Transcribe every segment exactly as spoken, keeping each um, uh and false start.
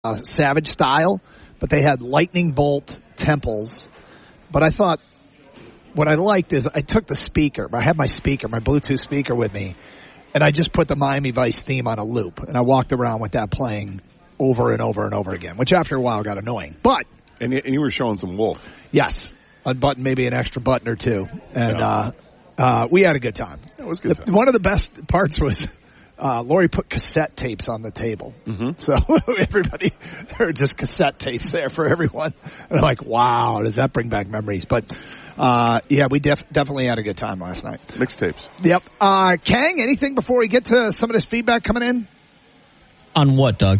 uh, Savage style, but they had lightning bolt temples. But I thought what I liked is I took the speaker. I had my speaker, my Bluetooth speaker with me, and I just put the Miami Vice theme on a loop, and I walked around with that playing over and over and over again, which after a while got annoying. But and you, and you were showing some Wolf. Yes, unbutton maybe an extra button or two, and yeah. uh, uh, we had a good time. It was a good the, time. One of the best parts was uh, Lori put cassette tapes on the table, mm-hmm. so everybody there were just cassette tapes there for everyone. And I'm like, wow, does that bring back memories? But uh, yeah, we def- definitely had a good time last night. Mixtapes. Yep. Uh, Kang, anything before we get to some of this feedback coming in? On what, Doug?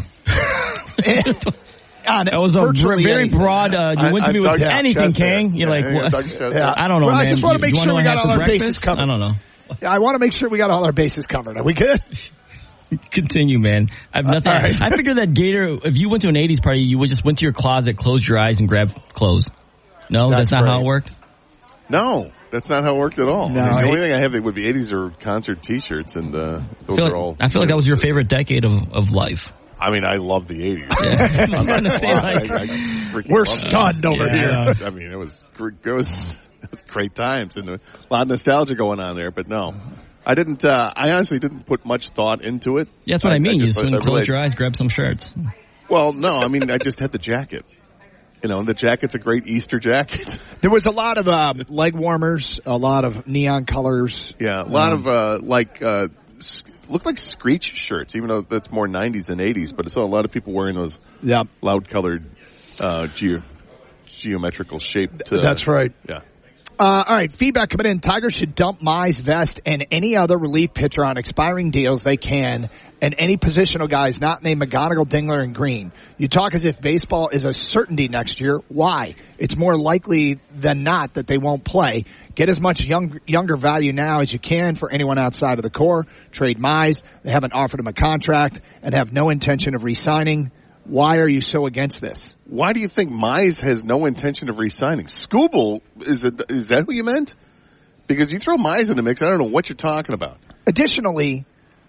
On that was a very anything. broad. Uh, you I, went to I me with Doug's anything, Kang. You're yeah, like, yeah, what? Yeah. I don't know, well, man. I just want to make you, sure you we got all our breakfast? bases covered. I don't know. I want to make sure we got all our bases covered. Are we good? Continue, man. I've nothing. Right. I figured that Gator, if you went to an eighties party, you would just went to your closet, closed your eyes, and grabbed clothes. No, that's, that's not right. how it worked? No, that's not how it worked at all. No, I mean, the I, only thing I have that would be eighties are concert T-shirts, and uh, those I are like, all. I feel like that was your favorite decade of, of life. I mean, I love the eighties. Yeah. I'm going to say, like, I, I we're love stunned over yeah. here. I mean, it was it was it was great times and a lot of nostalgia going on there. But no, I didn't. Uh, I honestly didn't put much thought into it. Yeah, that's what I, I mean. I just, you just went, close realized, your eyes, grab some shirts. Well, no, I mean, I just had the jacket. You know, the jacket's a great Easter jacket. There was a lot of uh, leg warmers, a lot of neon colors. Yeah, a lot um, of uh, like. Uh, Look like Screech shirts, even though that's more nineties than eighties. But I saw a lot of people wearing those yep. loud-colored, uh, ge- geometrical shaped. Uh, that's right. Yeah. Uh, all right, feedback coming in. Tigers should dump Mize, Vest, and any other relief pitcher on expiring deals they can, and any positional guys not named McGonigal, Dingler, and Green. You talk as if baseball is a certainty next year. Why? It's more likely than not that they won't play. Get as much young, younger value now as you can for anyone outside of the core. Trade Mize. They haven't offered him a contract and have no intention of re-signing. Why are you so against this? Why do you think Mize has no intention of re-signing? Skubal, is it, is that who you meant? Because you throw Mize in the mix, I don't know what you're talking about. Additionally,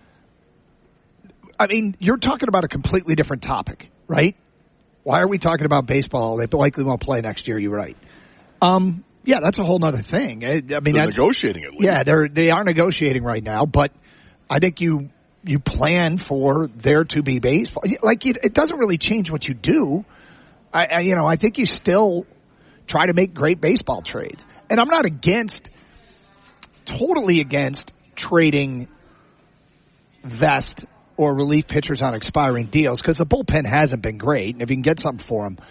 I mean, you're talking about a completely different topic, right? Why are we talking about baseball? They likely won't play next year. You're right. Um, yeah, that's a whole nother thing. I, I mean, they're that's negotiating at least. Yeah, they're they are negotiating right now, but I think you you plan for there to be baseball. Like it, it doesn't really change what you do. I, I you know I think you still try to make great baseball trades, and I'm not against totally against trading Vest or relief pitchers on expiring deals because the bullpen hasn't been great, and if you can get something for them.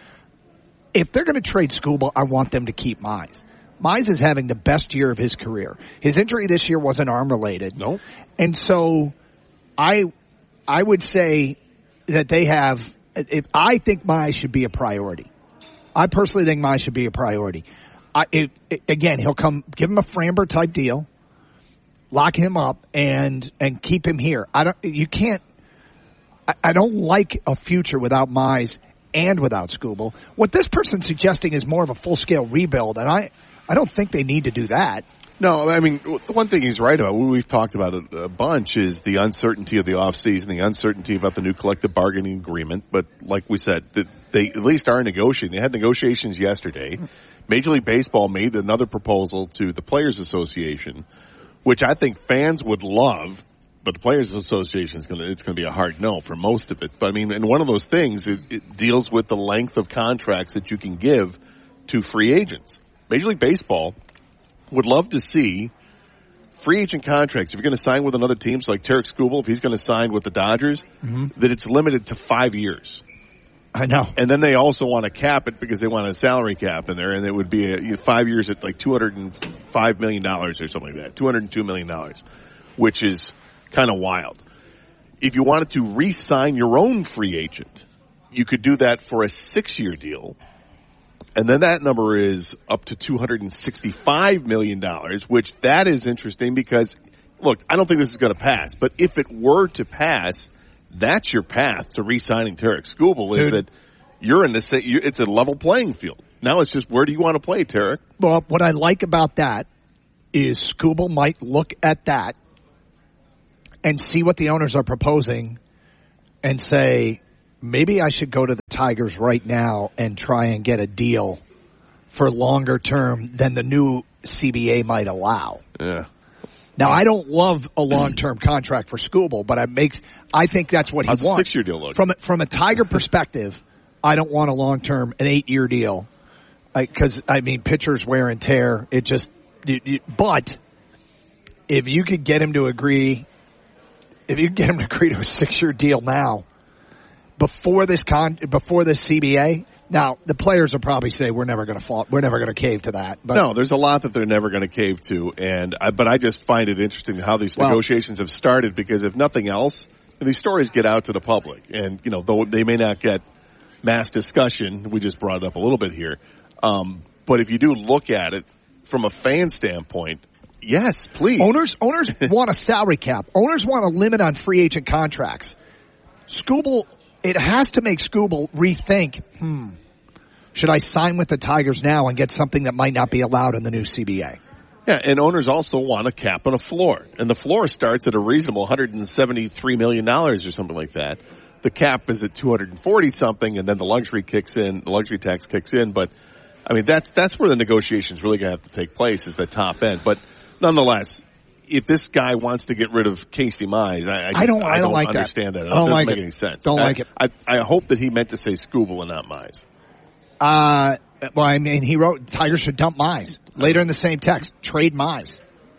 If they're going to trade Skubal, I want them to keep Mize. Mize is having the best year of his career. His injury this year wasn't arm-related. No. And so I I would say that they have – if I think Mize should be a priority. I personally think Mize should be a priority. I, it, it, again, he'll come – give him a Framber-type deal, lock him up, and and keep him here. I don't – you can't I, – I don't like a future without Mize and without Skubal. What this person's suggesting is more of a full-scale rebuild, and I, I don't think they need to do that. No, I mean, the one thing he's right about, we've talked about it a bunch, is the uncertainty of the offseason, the uncertainty about the new collective bargaining agreement. But like we said, they at least are negotiating. They had negotiations yesterday. Major League Baseball made another proposal to the Players Association, which I think fans would love. But the Players Association is going to, it's going to be a hard no for most of it. But I mean, and one of those things, it, it deals with the length of contracts that you can give to free agents. Major League Baseball would love to see free agent contracts. If you're going to sign with another team, so like Tarek Skubal, if he's going to sign with the Dodgers, mm-hmm. that it's limited to five years. I know. And then they also want to cap it because they want a salary cap in there, and it would be a, you know, five years at like two hundred five million dollars or something like that, two hundred two million dollars, which is kind of wild. If you wanted to re-sign your own free agent, you could do that for a six-year deal. And then that number is up to two hundred sixty-five million dollars, which that is interesting because, look, I don't think this is going to pass. But if it were to pass, that's your path to re-signing Tarek Skubal is Dude. that you're in the same, it's a level playing field. Now it's just where do you want to play, Tarek? Well, what I like about that is Skubal might look at that and see what the owners are proposing and say, maybe I should go to the Tigers right now and try and get a deal for longer term than the new C B A might allow. Yeah. Now, I don't love a long-term contract for Skubal, but it makes, I think that's what he How's wants. the six-year deal look? From, from a Tiger perspective, I don't want a long-term, an eight-year deal. Because, I, I mean, pitchers wear and tear. It just, you, you, but if you could get him to agree, if you could get him to agree to a six-year deal now, before this con, before this C B A, now the players will probably say we're never going to fall, we're never going to cave to that. But no, there's a lot that they're never going to cave to, and I, but I just find it interesting how these well, negotiations have started because if nothing else, these stories get out to the public, and you know, though they may not get mass discussion, we just brought it up a little bit here. Um, but if you do look at it from a fan standpoint, yes, please. Owners, owners want a salary cap. Owners want a limit on free agent contracts. Skubal, it has to make Skubal rethink, hmm, should I sign with the Tigers now and get something that might not be allowed in the new C B A? Yeah, and owners also want a cap and a floor. And the floor starts at a reasonable one hundred seventy-three million dollars or something like that. The cap is at two hundred forty something, and then the luxury kicks in, the luxury tax kicks in, but I mean, that's, that's where the negotiations really going to have to take place is the top end. But nonetheless, if this guy wants to get rid of Casey Mize, I, I, just, I don't, I don't, I don't like understand that. that. that. I don't it doesn't like make it. any sense. Don't I, like it. I, I hope that he meant to say Skubal and not Mize. Uh, well, I mean, he wrote Tigers should dump Mize. Later in the same text, trade Mize.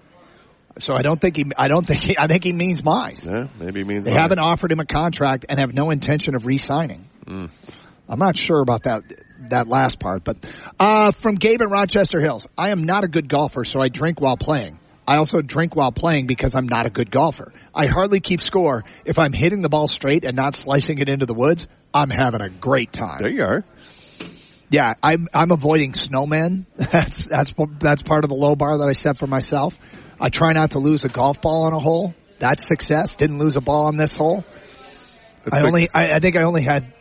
So I don't think he, I don't think he, I think he means Mize. Yeah, maybe he means They Mize. haven't offered him a contract and have no intention of re-signing. Mm. I'm not sure about that that last part, but uh from Gabe in Rochester Hills, I am not a good golfer, so I drink while playing. I also drink while playing because I'm not a good golfer. I hardly keep score. If I'm hitting the ball straight and not slicing it into the woods, I'm having a great time. There you are. Yeah, I'm I'm avoiding snowmen. That's that's that's part of the low bar that I set for myself. I try not to lose a golf ball on a hole. That's success. Didn't lose a ball on this hole. That's I only success. I, I think I only had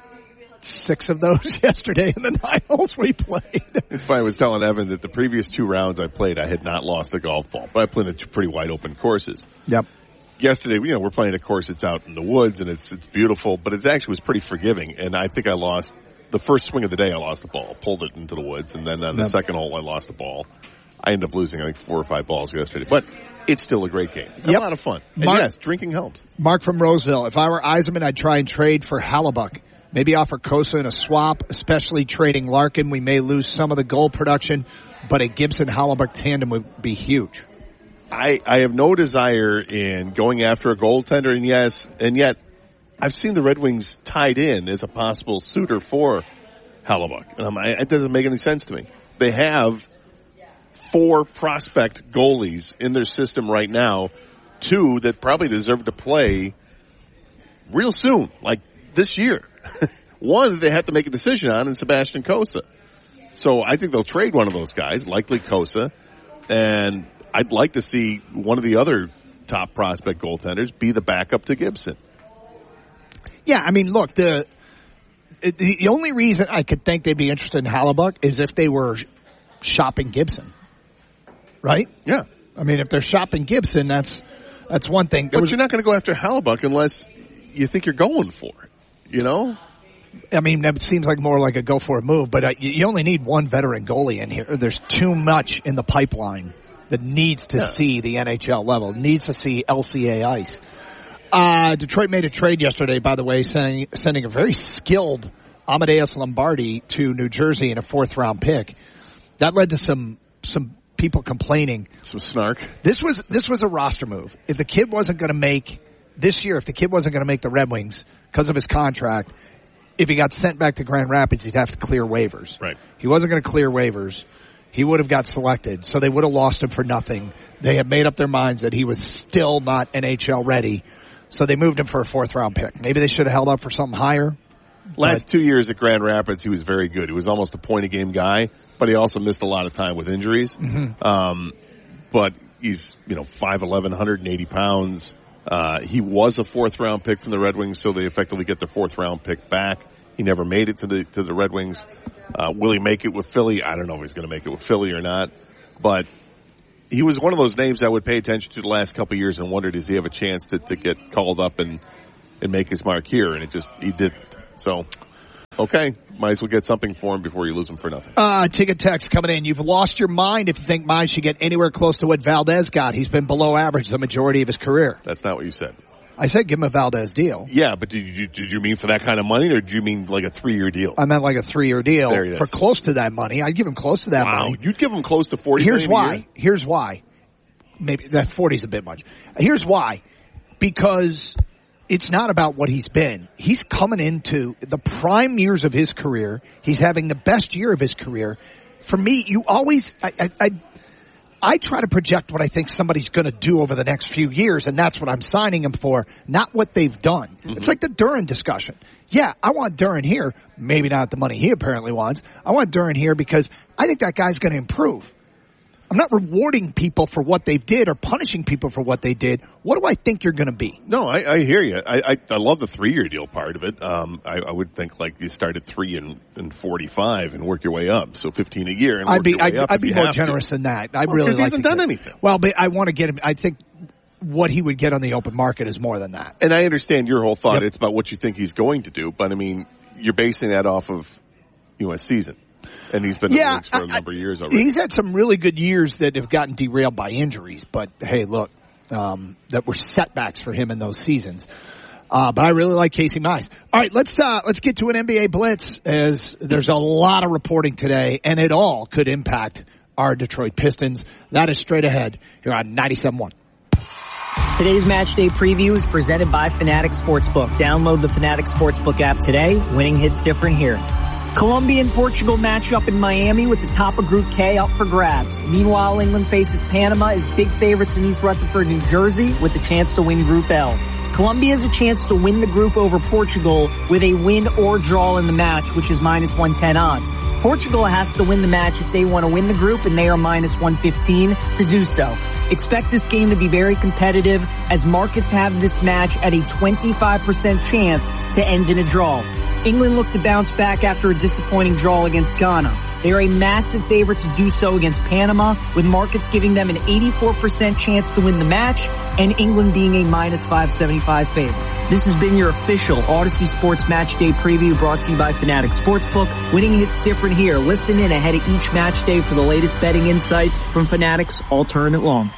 six of those yesterday in the nine holes we played. It's funny. I was telling Evan that the previous two rounds I played, I had not lost a golf ball, but I played in two pretty wide open courses. Yep. Yesterday, you know, we're playing a course that's out in the woods and it's it's beautiful, but it actually was pretty forgiving. And I think I lost the first swing of the day. I lost the ball, pulled it into the woods, and then on the Yep. second hole, I lost the ball. I ended up losing, I think, four or five balls yesterday, but it's still a great game. Yep. A lot of fun. And Mark- yes, drinking helps. Mark from Roseville. If I were Eiserman, I'd try and trade for Hallebuck. Maybe offer Kosa in a swap, especially trading Larkin. We may lose some of the goal production, but a Gibson-Hallebuck tandem would be huge. I, I have no desire in going after a goaltender, and yes, and yet I've seen the Red Wings tied in as a possible suitor for Hallebuck. Um, I, it doesn't make any sense to me. They have four prospect goalies in their system right now, two that probably deserve to play real soon, like this year. One that they have to make a decision on is Sebastian Kosa. So I think they'll trade one of those guys, likely Kosa, and I'd like to see one of the other top prospect goaltenders be the backup to Gibson. Yeah, I mean, look, the the only reason I could think they'd be interested in Hallebuck is if they were shopping Gibson, right? Yeah. I mean, if they're shopping Gibson, that's that's one thing. There But was, you're not going to go after Hallebuck unless you think you're going for it, you know? I mean, that seems like more like a go for a move, but uh, you, you only need one veteran goalie in here. There's too much in the pipeline that needs to Yeah. see the N H L level, needs to see L C A ice. Uh, Detroit made a trade yesterday, by the way, sending, sending a very skilled Amadeus Lombardi to New Jersey in a fourth round pick. That led to some, some people complaining. Some snark. This was, this was a roster move. If the kid wasn't going to make, this year, if the kid wasn't going to make the Red Wings because of his contract, if he got sent back to Grand Rapids, he'd have to clear waivers. Right. He wasn't going to clear waivers. He would have got selected, so they would have lost him for nothing. They had made up their minds that he was still not N H L ready, so they moved him for a fourth round pick. Maybe they should have held up for something higher. Last But- two years at Grand Rapids, he was very good. He was almost a point-a-game guy, but he also missed a lot of time with injuries. Mm-hmm. Um, but he's, you know, five eleven, one hundred eighty pounds. Uh, he was a fourth-round pick from the Red Wings, so they effectively get their fourth-round pick back. He never made it to the to the Red Wings. Uh, will he make it with Philly? I don't know if he's going to make it with Philly or not. But he was one of those names I would pay attention to the last couple of years and wondered, does he have a chance to, to get called up and and make his mark here, and it just he didn't. So, okay, might as well get something for him before you lose him for nothing. Uh, ticket text coming in. You've lost your mind if you think Mize should get anywhere close to what Valdez got. He's been below average the majority of his career. That's not what you said. I said give him a Valdez deal. Yeah, but did you did you mean for that kind of money, or did you mean like a three-year deal? I meant like a three-year deal There for close to that money. I'd give him close to that Wow, money. you'd give him close to forty Here's million a why. year? Here's why. Maybe that forty's a bit much. Here's why. Because it's not about what he's been. He's coming into the prime years of his career. He's having the best year of his career. For me, you always, I, I, I, I try to project what I think somebody's going to do over the next few years, and that's what I'm signing him for, not what they've done. Mm-hmm. It's like the Duran discussion. Yeah, I want Duran here. Maybe not the money he apparently wants. I want Duran here because I think that guy's going to improve. I'm not rewarding people for what they did or punishing people for what they did. What do I think you're going to be? No, I, I hear you. I, I, I love the three-year deal part of it. Um, I, I would think like you start at three and, and forty-five and work your way up. So fifteen a year and work I'd be, your way I'd, up I'd be more generous to. than that. I well, really like he hasn't to done get, anything. Well, but I want to get him. I think what he would get on the open market is more than that. And I understand your whole thought. Yep. It's about what you think he's going to do. But I mean, you're basing that off of, you know, a season. And he's been yeah, in the leagues for a number I, of years already. He's had some really good years that have gotten derailed by injuries. But, hey, look, um, that were setbacks for him in those seasons. Uh, but I really like Casey Mize. All right, let's uh, let's get to an N B A Blitz, as there's a lot of reporting today, and it all could impact our Detroit Pistons. That is straight ahead here on ninety-seven point one. Today's match day preview is presented by Fanatics Sportsbook. Download the Fanatics Sportsbook app today. Winning hits different here. Colombia and Portugal match up in Miami with the top of Group K up for grabs. Meanwhile, England faces Panama as big favorites in East Rutherford, New Jersey, with a chance to win Group L. Colombia has a chance to win the group over Portugal with a win or draw in the match, which is minus one ten odds. Portugal has to win the match if they want to win the group, and they are minus one fifteen to do so. Expect this game to be very competitive, as markets have this match at a twenty-five percent chance to end in a draw. England looked to bounce back after a disappointing draw against Ghana. They are a massive favorite to do so against Panama, with markets giving them an eighty-four percent chance to win the match, and England being a minus five seventy-five favorite. This has been your official Odyssey Sports Match Day preview, brought to you by Fanatics Sportsbook. Winning hits different here. Listen in ahead of each match day for the latest betting insights from Fanatics all tournament long.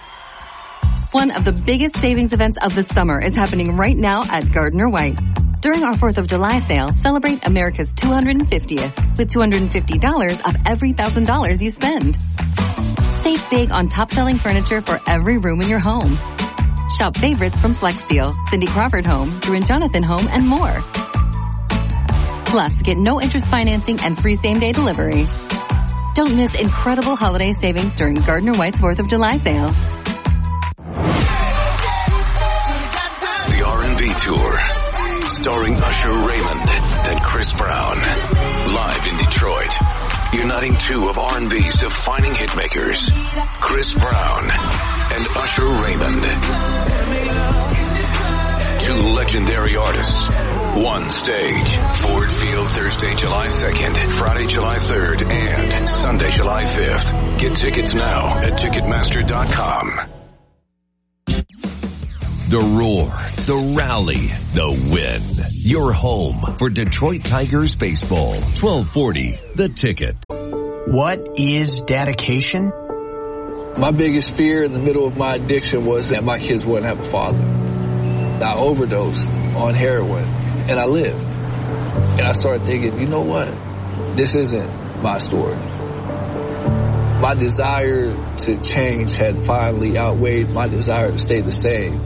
One of the biggest savings events of the summer is happening right now at Gardner White. During our fourth of July sale, celebrate America's two hundred fiftieth with two hundred fifty dollars off every one thousand dollars you spend. Save big on top-selling furniture for every room in your home. Shop favorites from FlexSteel, Cindy Crawford Home, Drew and Jonathan Home, and more. Plus, get no interest financing and free same-day delivery. Don't miss incredible holiday savings during Gardner White's fourth of July sale. The R and B Tour, starring Usher Raymond and Chris Brown, live in Detroit, uniting two of R and B's defining hitmakers, Chris Brown and Usher Raymond. Two legendary artists, one stage, Ford Field, Thursday, July second, Friday, July third, and Sunday, July fifth. Get tickets now at Ticketmaster dot com. The roar, the rally, the win. Your home for Detroit Tigers baseball. twelve forty, The Ticket. What is dedication? My biggest fear in the middle of my addiction was that my kids wouldn't have a father. I overdosed on heroin, and I lived. And I started thinking, you know what? This isn't my story. My desire to change had finally outweighed my desire to stay the same.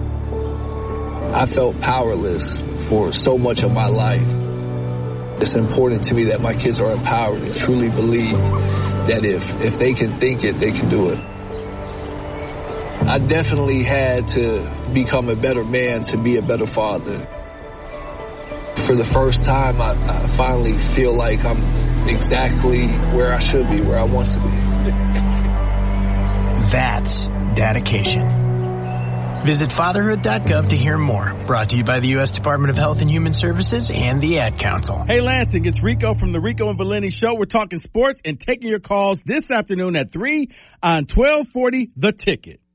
I felt powerless for so much of my life. It's important to me that my kids are empowered and truly believe that if, if they can think it, they can do it. I definitely had to become a better man to be a better father. For the first time, I, I finally feel like I'm exactly where I should be, where I want to be. That's dedication. Visit fatherhood dot gov to hear more. Brought to you by the U S Department of Health and Human Services and the Ad Council. Hey Lansing, it's Rico from the Rico and Valeni Show. We're talking sports and taking your calls this afternoon at three on twelve forty The Ticket.